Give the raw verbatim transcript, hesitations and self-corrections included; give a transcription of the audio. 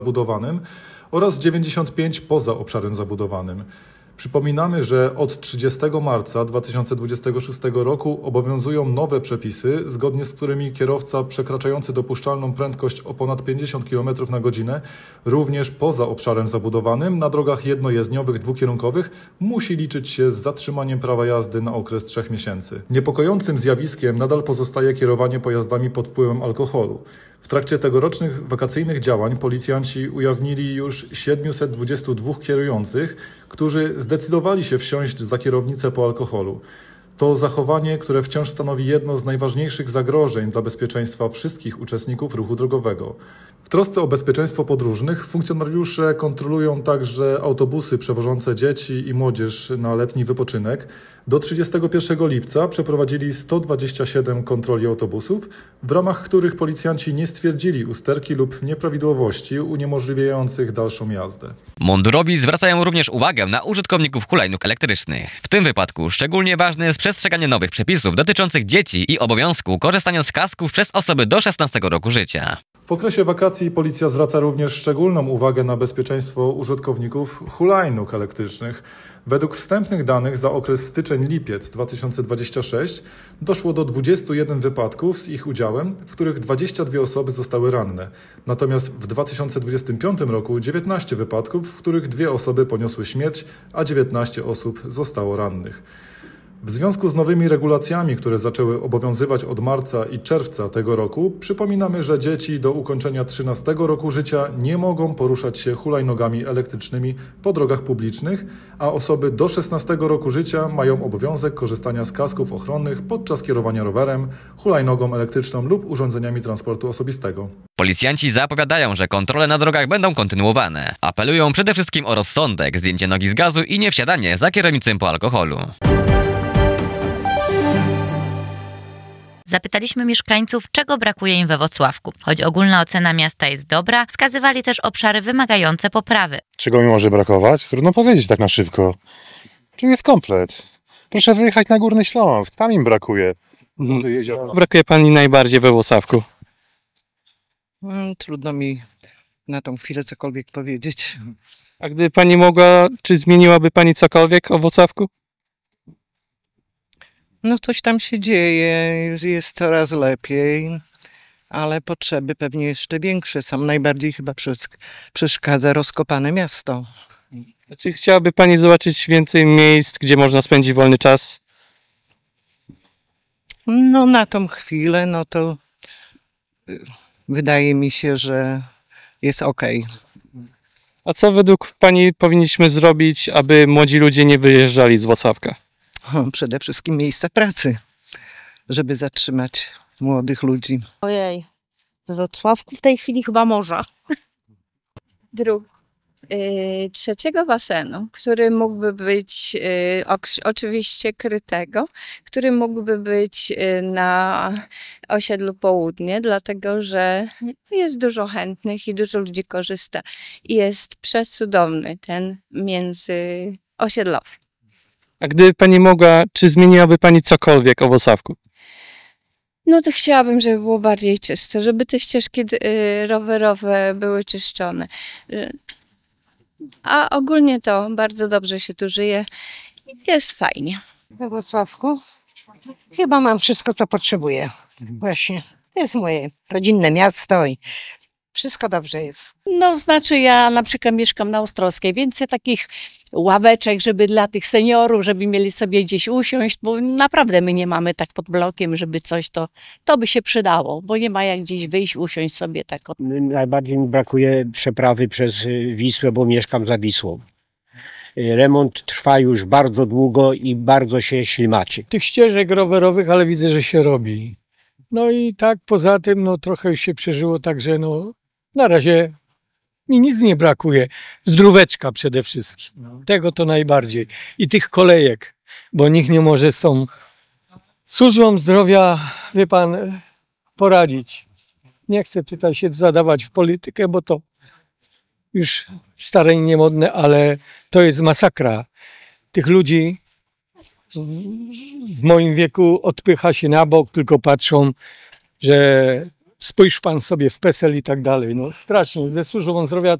zabudowanym oraz dziewięćdziesiąt pięć poza obszarem zabudowanym. Przypominamy, że od trzydziestego marca dwa tysiące dwudziestego szóstego roku obowiązują nowe przepisy, zgodnie z którymi kierowca przekraczający dopuszczalną prędkość o ponad pięćdziesiąt kilometrów na godzinę, również poza obszarem zabudowanym, na drogach jednojezdniowych dwukierunkowych, musi liczyć się z zatrzymaniem prawa jazdy na okres trzech miesięcy. Niepokojącym zjawiskiem nadal pozostaje kierowanie pojazdami pod wpływem alkoholu. W trakcie tegorocznych wakacyjnych działań policjanci ujawnili już siedmiuset dwudziestu dwóch kierujących, którzy zdecydowali się wsiąść za kierownicę po alkoholu. To zachowanie, które wciąż stanowi jedno z najważniejszych zagrożeń dla bezpieczeństwa wszystkich uczestników ruchu drogowego. W trosce o bezpieczeństwo podróżnych funkcjonariusze kontrolują także autobusy przewożące dzieci i młodzież na letni wypoczynek. Do trzydziestego pierwszego lipca przeprowadzili sto dwadzieścia siedem kontroli autobusów, w ramach których policjanci nie stwierdzili usterki lub nieprawidłowości uniemożliwiających dalszą jazdę. Mundurowi zwracają również uwagę na użytkowników hulajnóg elektrycznych. W tym wypadku szczególnie ważne jest przestrzeganie nowych przepisów dotyczących dzieci i obowiązku korzystania z kasków przez osoby do szesnastego roku życia. W okresie wakacji policja zwraca również szczególną uwagę na bezpieczeństwo użytkowników hulajnóg elektrycznych. Według wstępnych danych za okres styczeń-lipiec dwa tysiące dwudziesty szósty doszło do dwudziestu jeden wypadków z ich udziałem, w których dwadzieścia dwie osoby zostały ranne. Natomiast w dwa tysiące dwudziestym piątym roku dziewiętnaście wypadków, w których dwie osoby poniosły śmierć, a dziewiętnaście osób zostało rannych. W związku z nowymi regulacjami, które zaczęły obowiązywać od marca i czerwca tego roku, przypominamy, że dzieci do ukończenia trzynastego roku życia nie mogą poruszać się hulajnogami elektrycznymi po drogach publicznych, a osoby do szesnastego roku życia mają obowiązek korzystania z kasków ochronnych podczas kierowania rowerem, hulajnogą elektryczną lub urządzeniami transportu osobistego. Policjanci zapowiadają, że kontrole na drogach będą kontynuowane. Apelują przede wszystkim o rozsądek, zdjęcie nogi z gazu i niewsiadanie za kierownicą po alkoholu. Zapytaliśmy mieszkańców, czego brakuje im we Włocławku. Choć ogólna ocena miasta jest dobra, wskazywali też obszary wymagające poprawy. Czego mi może brakować? Trudno powiedzieć tak na szybko. Tu jest komplet. Proszę wyjechać na Górny Śląsk, tam im brakuje. Mhm. Brakuje pani najbardziej we Włocławku? Hmm, trudno mi na tą chwilę cokolwiek powiedzieć. A gdyby pani mogła, czy zmieniłaby pani cokolwiek o Włocławku? No coś tam się dzieje, jest coraz lepiej, ale potrzeby pewnie jeszcze większe są. Najbardziej chyba przeszkadza rozkopane miasto. Czy chciałaby pani zobaczyć więcej miejsc, gdzie można spędzić wolny czas? No na tą chwilę, no to wydaje mi się, że jest okej. A co według pani powinniśmy zrobić, aby młodzi ludzie nie wyjeżdżali z Włocławka? Przede wszystkim miejsca pracy, żeby zatrzymać młodych ludzi. Ojej, w Wrocławku w tej chwili chyba morza. Dróg. Yy, trzeciego basenu, który mógłby być yy, ok, oczywiście krytego, który mógłby być yy, na osiedlu Południe, dlatego że jest dużo chętnych i dużo ludzi korzysta. I jest przecudowny ten międzyosiedlowy. A gdyby pani mogła, czy zmieniłaby pani cokolwiek o Włocławku? No to chciałabym, żeby było bardziej czyste, żeby te ścieżki yy, rowerowe były czyszczone. A ogólnie to bardzo dobrze się tu żyje i jest fajnie. We Włocławku chyba mam wszystko, co potrzebuję. Właśnie. To jest moje rodzinne miasto i wszystko dobrze jest. No znaczy ja na przykład mieszkam na Ostrowskiej, więcej takich ławeczek, żeby dla tych seniorów, żeby mieli sobie gdzieś usiąść, bo naprawdę my nie mamy tak pod blokiem, żeby coś, to, to by się przydało, bo nie ma jak gdzieś wyjść, usiąść sobie tak. Najbardziej mi brakuje przeprawy przez Wisłę, bo mieszkam za Wisłą. Remont trwa już bardzo długo i bardzo się ślimaczy. Tych ścieżek rowerowych, ale widzę, że się robi. No i tak poza tym, no trochę już się przeżyło, także no na razie mi nic nie brakuje. Zdróweczka przede wszystkim. Tego to najbardziej. I tych kolejek, bo nikt nie może z tą służbą zdrowia, wie pan, poradzić. Nie chcę tutaj się zadawać w politykę, bo to już stare i niemodne, ale to jest masakra. Tych ludzi w moim wieku odpycha się na bok, tylko patrzą, że spójrz pan sobie w PESEL i tak dalej. No strasznie, ze służbą zdrowia